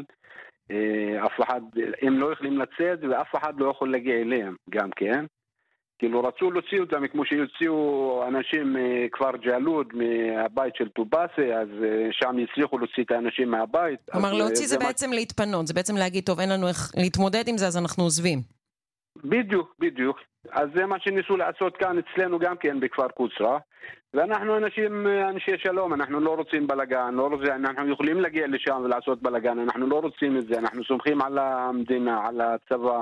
אף אחד, הם לא יכולים לצאת ואף אחד לא יכול להגיע אליהם גם כן. כאילו רצו להוציא אותם כמו שיוציאו אנשים מכפר ג'לוד מהבית של טובאסה, אז שם יצליחו להוציא את האנשים מהבית. כלומר להוציא זה בעצם להתפנות, זה בעצם להגיד טוב אין לנו איך להתמודד עם זה אז אנחנו עוזבים. בדיוק, בדיוק. אז זה מה שניסו לעשות כאן אצלנו גם כן בכפר קוסרה, ואנחנו אנשים, אנשי שלום, אנחנו לא רוצים בלגן, לא רוצים, אנחנו יכולים להגיע לשם ולעשות בלגן, אנחנו לא רוצים את זה, אנחנו סומכים על המדינה, על הצבא.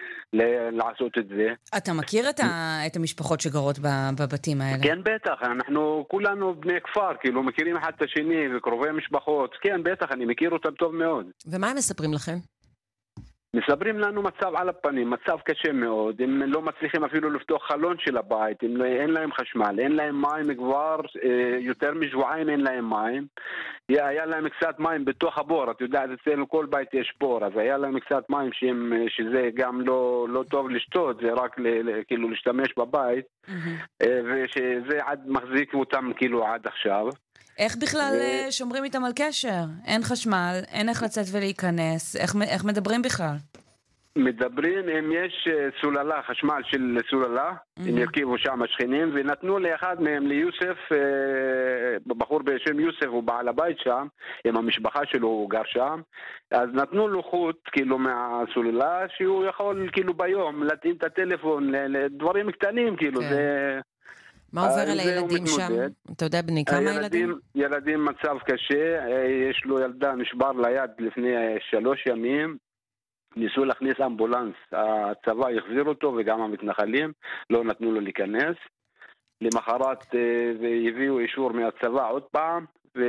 לעשות את זה. אתה מכיר את, ה... את המשפחות שגרות בבתים האלה? כן, בטח. אנחנו כולנו בני כפר, כאילו מכירים אחד את השני וקרובי משפחות. כן, בטח, אני מכיר אותם טוב מאוד. ומה הם מספרים לכם? מספרים לנו מצב על הפנים, מצב קשה מאוד. הם לא מצליחים אפילו לפתוח חלון של הבית, הם לא, אין להם חשמל, אין להם מים כבר, אה, יותר משבועיים אין להם מים. היה להם קצת מים בתוך הבור, את יודעת, אצלנו כל בית יש בור, אז היה להם קצת מים שהם, שזה גם לא, לא טוב לשתות, זה רק ל, ל, כאילו להשתמש בבית, mm-hmm. אה, ושזה עד מחזיק אותם כאילו עד עכשיו. איך בכלל ו... שומרים איתם על קשר? אין חשמל, אין איך לצאת ולהיכנס, איך, איך מדברים בכלל? מדברים, אם יש סוללה, חשמל של סוללה, mm-hmm. הם ירכיבו שם השכנים, ונתנו לאחד מהם, ליוסף, בחור בשם יוסף, הוא בעל הבית שם, עם המשפחה שלו, הוא גר שם, אז נתנו לו חוט, כאילו, מהסוללה, שהוא יכול, כאילו, ביום, להתאים את הטלפון לדברים קטנים, כאילו, כן. זה... מה עובר על הילדים שם? אתה יודע בני, כמה ילדים? ילדים מצב קשה, יש לו ילדה נשבר ליד לפני שלוש ימים, ניסו להכניס אמבולנס, הצבא יחזיר אותו וגם המתנחלים, לא נתנו לו להיכנס. למחרת הביאו אישור מהצבא עוד פעם,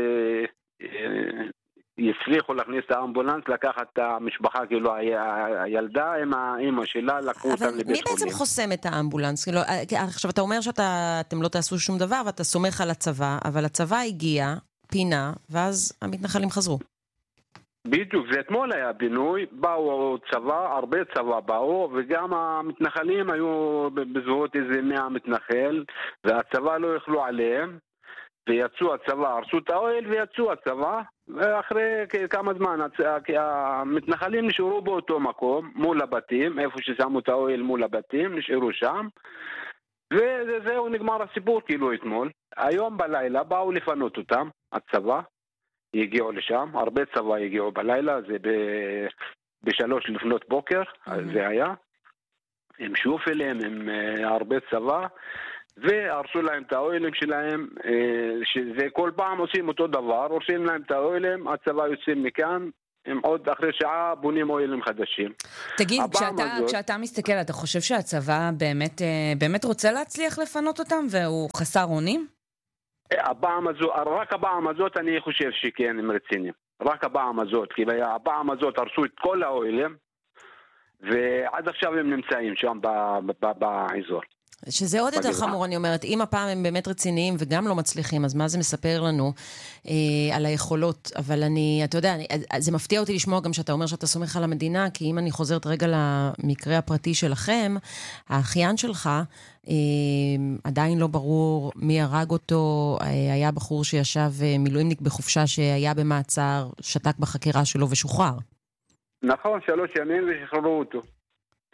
ויצליחו להכניס את האמבולנס, לקחת את המשפחה, כאילו הילדה עם האמא שלה, לקחו אותם לבית חולים. אבל מי בעצם חוסם את האמבולנס? עכשיו אתה אומר שאתם לא תעשו שום דבר ואתה סומך על הצבא, אבל הצבא הגיע, פינה, ואז המתנחלים חזרו. בדיוק, זה אתמול היה בינוי, באו צבא, הרבה צבא באו, וגם המתנחלים היו בזהות איזה מאה מתנחל, והצבא לא יכלו עליהם, ויצאו הצבא, הרסו את האוהל ויצאו הצבא, ואחרי כמה זמן המתנחלים נשארו באותו מקום, מול הבתים, איפה ששמו את האוהל מול הבתים, נשארו שם, וזהו נגמר הסיפור כאילו אתמול. היום בלילה באו לפנות אותם, הצבא, הגיעו לשם, הרבה צבא הגיעו בלילה, זה ב... בשלוש לפנות בוקר, mm-hmm. זה היה. הם שוב אליהם, הם uh, הרבה צבא, והרסו להם את האוהלים שלהם, uh, שזה כל פעם עושים אותו דבר, עושים להם את האוהלים, הצבא יוצאים מכאן, הם עוד אחרי שעה בונים אוהלים חדשים. תגיד, כשאתה, הזאת... כשאתה מסתכל, אתה חושב שהצבא באמת, באמת רוצה להצליח לפנות אותם, והוא חסר אונים? הפעם הזו, רק הפעם הזאת אני חושב שכן, הם רציניים. רק הפעם הזאת, כי הפעם הזאת הרסו את כל האוהלים, ועד עכשיו הם נמצאים שם באזור. שזה עוד יותר חמור, אני אומרת, אם הפעם הם באמת רציניים וגם לא מצליחים, אז מה זה מספר לנו אה, על היכולות? אבל אני, אתה יודע, אני, זה מפתיע אותי לשמוע גם שאתה אומר שאתה סומך על המדינה, כי אם אני חוזרת רגע למקרה הפרטי שלכם, האחיין שלך, אה, עדיין לא ברור מי הרג אותו, אה, היה בחור שישב מילואימניק בחופשה שהיה במעצר, שתק בחקירה שלו ושוחרר. נכון, שלוש ימים ושחררו אותו.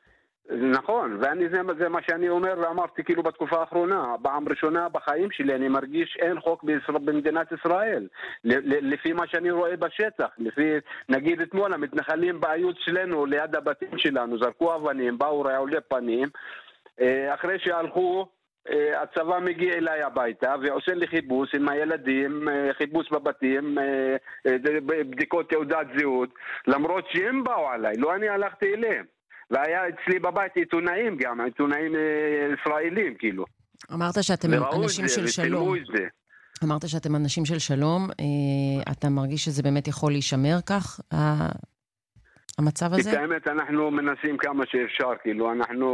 נכון, ואני זה, זה מה שאני אומר ואמרתי כאילו בתקופה האחרונה, פעם ראשונה בחיים שלי אני מרגיש אין חוק בישראל, במדינת ישראל, לפי מה שאני רואה בשטח, לפי, נגיד אתמול המתנחלים בעיות שלנו ליד הבתים שלנו, זרקו אבנים, באו רעולי פנים, אחרי שהלכו, הצבא מגיע אליי הביתה ועושה לי חיבוס עם הילדים, חיבוס בבתים, בדיקות תעודת זהות, למרות שהם באו עליי, לא אני הלכתי אליהם. והיה אצלי בבית עיתונאים גם, עיתונאים ישראלים כאילו. אמרת שאתם אנשים של שלום. אמרת שאתם אנשים של שלום, אתה מרגיש שזה באמת יכול להישמר כך, המצב הזה? את האמת, אנחנו מנסים כמה שאפשר, כאילו, אנחנו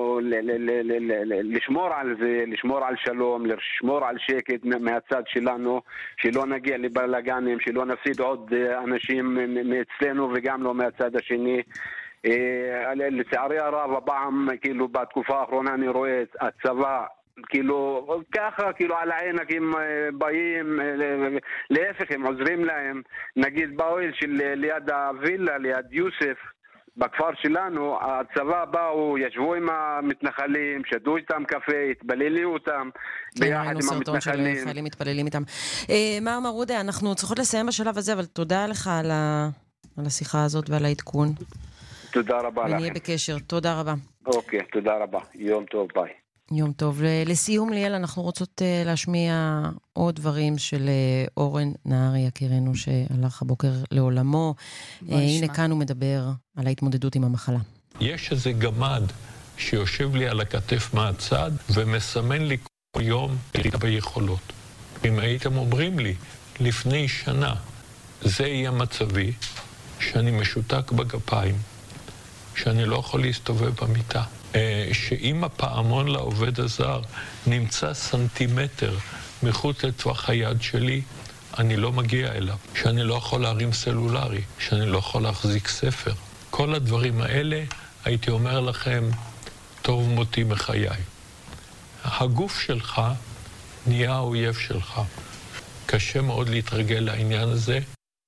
לשמור על זה, לשמור על שלום, לשמור על שקט מהצד שלנו, שלא נגיע לבלגנים, שלא נפסיד עוד אנשים מאצלנו וגם לא מהצד השני. לצערי הרב, הפעם, כאילו, בתקופה האחרונה אני רואה את הצבא, כאילו, ככה, כאילו, על הענקים באים, להפך, הם עוזרים להם. נגיד, באוהל של ליד הווילה, ליד יוסף, בכפר שלנו, הצבא באו, ישבו עם המתנחלים, שתו איתם קפה, התפללו אותם, ביחד עם המתנחלים. חיילים מתפללים איתם. מר מרודה, אנחנו צריכות לסיים בשלב הזה, אבל תודה לך על השיחה הזאת ועל העדכון. תודה רבה לכם. ונהיה בקשר, תודה רבה. אוקיי, תודה רבה. יום טוב, ביי. יום טוב. לסיום, ליאל, אנחנו רוצות להשמיע עוד דברים של אורן נהרי, יקירנו שהלך הבוקר לעולמו. הנה כאן הוא מדבר על ההתמודדות עם המחלה. יש איזה גמד שיושב לי על הכתף מהצד ומסמן לי כל יום ירידה ביכולות. אם הייתם אומרים לי לפני שנה, זה יהיה מצבי, שאני משותק בגפיים, שאני לא יכול להסתובב במיטה, שאם הפעמון לעובד הזר נמצא סנטימטר מחוץ לטווח היד שלי, אני לא מגיע אליו, שאני לא יכול להרים סלולרי, שאני לא יכול להחזיק ספר. כל הדברים האלה, הייתי אומר לכם, טוב מותי מחיי. הגוף שלך נהיה האויב שלך. קשה מאוד להתרגל לעניין הזה.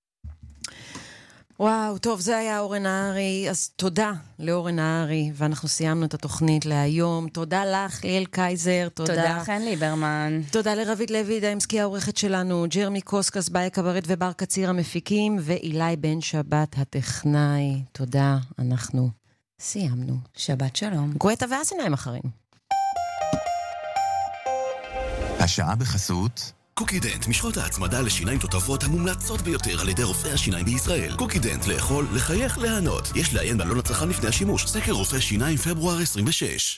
וואו, טוב, זה היה אורן נהרי, אז תודה לאורן נהרי, ואנחנו סיימנו את התוכנית להיום. תודה לך, ליאל קייזר, תודה. תודה, חן ליברמן. תודה לרבית לוי דיימסקי העורכת שלנו, ג'רמי קוסקס, באיה קברט ובר קציר המפיקים, ואילי בן שבת הטכנאי. תודה, אנחנו סיימנו. שבת שלום. גואטה ואסיניים אחרינו. השעה בחסות קוקידנט, משחות ההצמדה לשיניים תותבות המומלצות ביותר על ידי רופאי השיניים בישראל. קוקידנט, לאכול, לחייך, להנות. יש לעיין בעלון הצרכן לפני השימוש. סקר רופא שיניים פברואר עשרים ושש.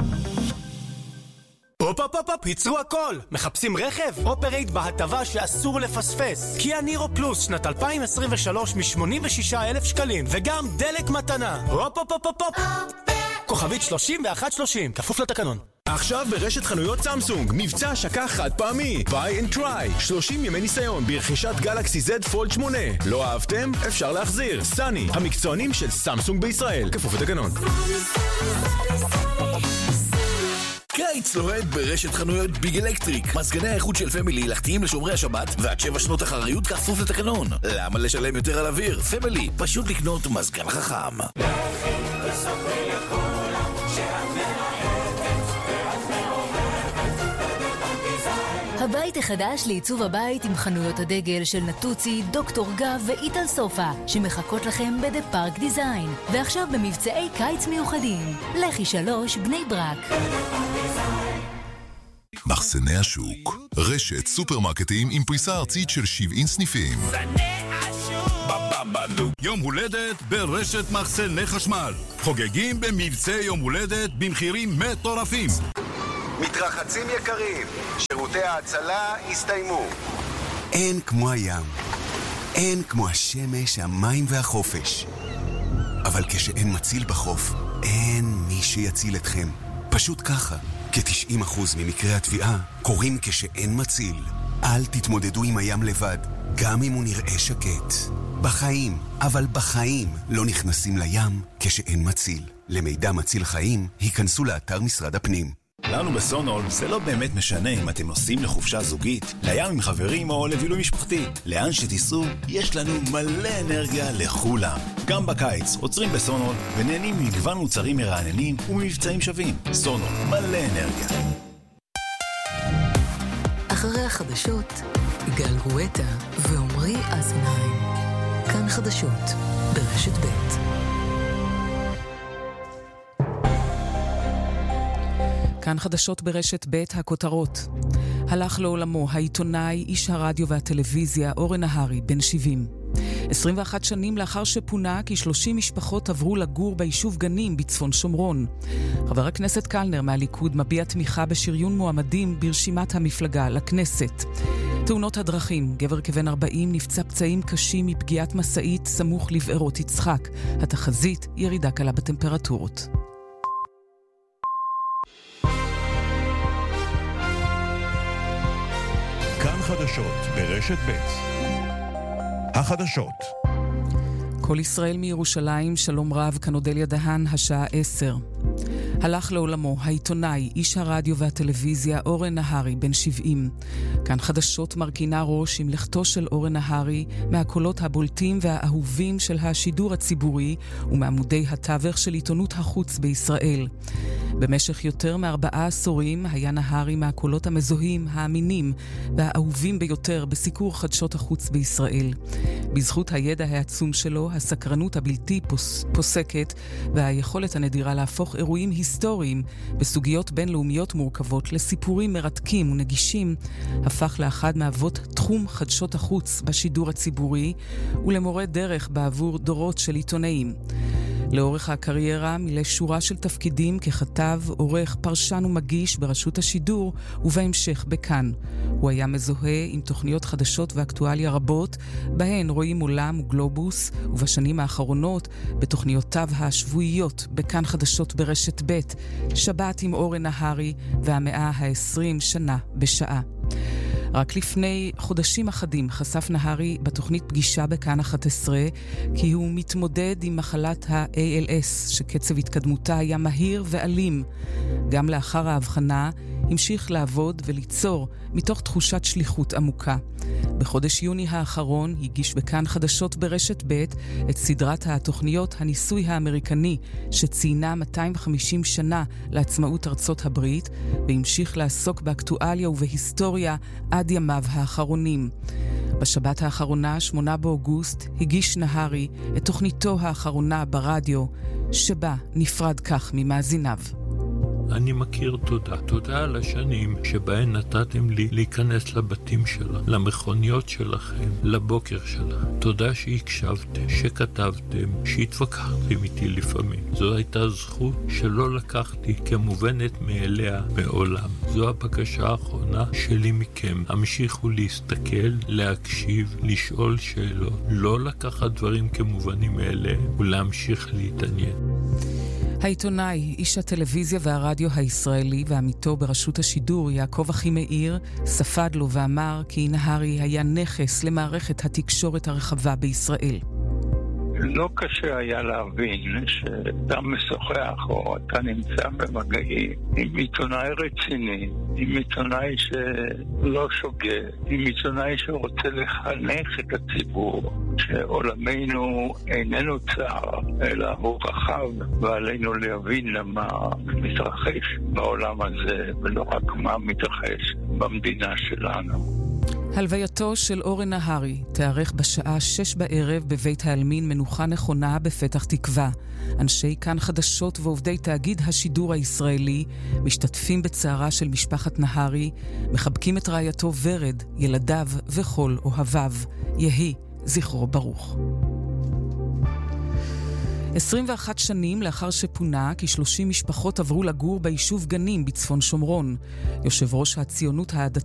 הופ הופ הופ הופ, ייצרו הכל. מחפשים רכב? אופרייט בהטבה שאסור לפספס. קיה נירו פלוס שנת אלפיים עשרים ושלוש מ-שמונים ושישה אלף שקלים, וגם דלק מתנה. הופ הופ הופ הופ. כוכבית שלושים ואחת שלושים, כפוף לתקנון. עכשיו ברשת חנויות סמסונג, מבצע השקה חד פעמי, buy and try, שלושים ימי ניסיון ברכישת גלקסי זד פולד שמונה. לא אהבתם? אפשר להחזיר. סני, המקצוענים של סמסונג בישראל, כפוף לתקנון. קיץ לוהד ברשת חנויות ביג אלקטריק. מזגני האיכות של פמילי הלכתיים לשומרי השבת ועד שבע שנות אחריות כפוף לתקנון. למה לשלם יותר על אוויר? פמילי, פשוט לקנות מזגן חכם. הבית החדש לעיצוב הבית עם חנויות הדגל של נטוצי, דוקטור גב ואיטל סופה שמחכות לכם בדה פארק דיזיין, ועכשיו במבצעי קיץ מיוחדים. לכי שלוש בני ברק. מחסני השוק, רשת סופרמרקטים עם פריסה ארצית של שבעים סניפים. יום הולדת ברשת מחסני חשמל, חוגגים במבצע יום הולדת במחירים מטורפים. מתרחצים יקרים, שירותי ההצלה הסתיימו. אין כמו הים, אין כמו השמש, המים והחופש. אבל כשאין מציל בחוף, אין מי שיציל אתכם. פשוט ככה, כ-תשעים אחוז ממקרי התביעה קורים כשאין מציל. אל תתמודדו עם הים לבד, גם אם הוא נראה שקט. בחיים, אבל בחיים לא נכנסים לים כשאין מציל. למידע מציל חיים, היכנסו לאתר משרד הפנים. לנו בסונול זה לא באמת משנה אם אתם נוסעים לחופשה זוגית, לים עם חברים או לבילוי משפחתי. לאן שתיסעו, יש לנו מלא אנרגיה לכולם. גם בקיץ עוצרים בסונול ונהנים ממגוון מוצרים מרעננים וממבצעים שווים. סונול, מלא אנרגיה. אחרי החדשות, גל גואטה ועומרי אזנהיים. כאן חדשות, ברשת ב'. כאן חדשות ברשת ב', הכותרות. הלך לעולמו העיתונאי, איש הרדיו והטלוויזיה, אורן נהרי, בן שבעים. עשרים ואחת שנים לאחר שפונה, כי שלושים משפחות עברו לגור ביישוב גנים בצפון שומרון. חבר הכנסת קלנר מהליכוד מביע תמיכה בשריון מועמדים ברשימת המפלגה לכנסת. תאונות הדרכים, גבר כבן ארבעים נפצע פצעים קשים מפגיעת מסעית סמוך לבארות יצחק. התחזית, ירידה קלה בטמפרטורות. כאן חדשות ברשת ב'. החדשות. כל ישראל מירושלים, שלום רב, כאן אודליה דהן, השעה עשר. הלך לעולמו העיתונאי, איש הרדיו והטלוויזיה, אורן נהרי, בן שבעים. כאן חדשות מרכינה ראש עם לכתו של אורן נהרי מהקולות הבולטים והאהובים של השידור הציבורי ומעמודי התווך של עיתונות החוץ בישראל. במשך יותר מארבעה עשורים היה נהרי מהקולות המזוהים, האמינים והאהובים ביותר בסיקור חדשות החוץ בישראל. בזכות הידע העצום שלו, הסקרנות הבלתי פוס, פוסקת והיכולת הנדירה להפוך אירועים היסטוריים בסוגיות בינלאומיות מורכבות לסיפורים מרתקים ונגישים, הפך לאחד מאבות תחום חדשות החוץ בשידור הציבורי ולמורה דרך בעבור דורות של עיתונאים. לאורך הקריירה מילא שורה של תפקידים ככתב, עורך, פרשן ומגיש ברשות השידור ובהמשך בכאן. הוא היה מזוהה עם תוכניות חדשות ואקטואליה רבות, בהן רואים עולם וגלובוס, ובשנים האחרונות בתוכניותיו השבועיות בכאן חדשות ברשת ב', שבת עם אורן נהרי והמאה העשרים שנה בשעה. רק לפני חודשים אחדים חשף נהרי בתוכנית פגישה בכאן אחת עשרה כי הוא מתמודד עם מחלת ה-A L S שקצב התקדמותה היה מהיר ואלים. גם לאחר ההבחנה המשיך לעבוד וליצור מתוך תחושת שליחות עמוקה. בחודש יוני האחרון הגיש בכאן חדשות ברשת ב' את סדרת התוכניות הניסוי האמריקני שציינה מאתיים וחמישים שנה לעצמאות ארצות הברית, והמשיך לעסוק באקטואליה ובהיסטוריה עד ימיו האחרונים. בשבת האחרונה, שמונה באוגוסט, הגיש נהרי את תוכניתו האחרונה ברדיו, שבה נפרד כך ממאזיניו. אני מכיר תודה. תודה על השנים שבהן נתתם לי להיכנס לבתים שלה, למכוניות שלכם, לבוקר שלה. תודה שהקשבתם, שכתבתם, שהתווכחתם איתי לפעמים. זו הייתה זכות שלא לקחתי כמובנת מאליה מעולם. זו הבקשה האחרונה שלי מכם. המשיכו להסתכל, להקשיב, לשאול שאלות, לא לקחת דברים כמובנים מאליהם ולהמשיך להתעניין. העיתונאי, איש הטלוויזיה והרדיו הישראלי ועמיתו ברשות השידור, יעקב אחימאיר, ספד לו ואמר כי נהרי היה נכס למערכת התקשורת הרחבה בישראל. לא קשה היה להבין שאתה משוחח או אתה נמצא במגעים עם עיתונאי רציני, עם עיתונאי שלא שוגה, עם עיתונאי שרוצה לחנך את הציבור, שעולמנו איננו צר, אלא הוא רחב, ועלינו להבין למה מתרחש בעולם הזה, ולא רק מה מתרחש במדינה שלנו. הלווייתו של אורן נהרי תארך בשעה שש בערב בבית העלמין מנוחה נכונה בפתח תקווה. אנשי כאן חדשות ועובדי תאגיד השידור הישראלי משתתפים בצערה של משפחת נהרי, מחבקים את רעייתו ורד, ילדיו וכל אוהביו. יהי זכרו ברוך. עשרים ואחת שנים לאחר שפונה, כ-שלושים משפחות עברו לגור ביישוב גנים בצפון שומרון. יושב ראש הציונות הדתית